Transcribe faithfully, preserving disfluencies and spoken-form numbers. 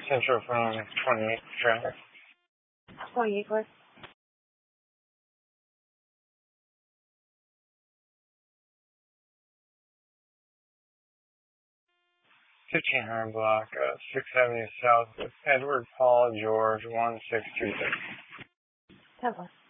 Central Phone twenty-eight traffic. twenty-eight, please. fifteen hundred block, uh, sixth Avenue South with Edward Paul George one six three six. ten, please.